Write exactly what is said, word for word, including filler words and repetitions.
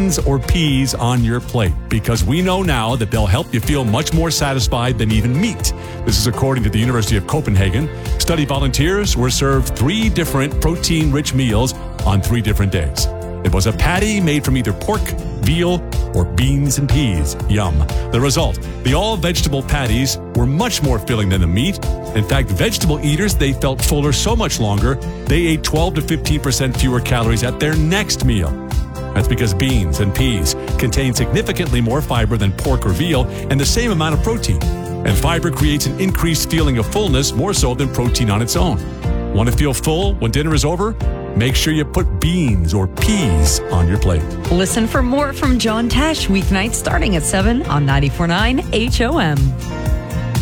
beans or peas on your plate, because we know now that they'll help you feel much more satisfied than even meat. This is according to the University of Copenhagen. Study volunteers were served three different protein-rich meals on three different days. It was a patty made from either pork, veal, or beans and peas. Yum. The result, the all-vegetable patties were much more filling than the meat. In fact, vegetable eaters, they felt fuller so much longer, they ate twelve to fifteen percent fewer calories at their next meal. That's because beans and peas contain significantly more fiber than pork or veal and the same amount of protein. And fiber creates an increased feeling of fullness more so than protein on its own. Want to feel full when dinner is over? Make sure you put beans or peas on your plate. Listen for more from John Tesh weeknights starting at seven on ninety-four point nine H O M.